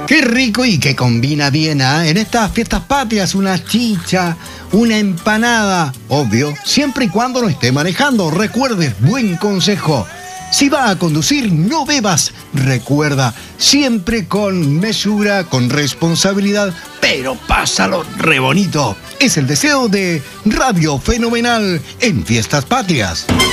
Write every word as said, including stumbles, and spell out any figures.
Qué rico y que combina bien, ¿eh? En estas fiestas patrias, una chicha, una empanada, obvio, siempre y cuando no esté manejando. Recuerde, buen consejo. Si va a conducir, no bebas. Recuerda, siempre con mesura, con responsabilidad, pero pásalo re bonito. Es el deseo de Radio Fenomenal en Fiestas Patrias.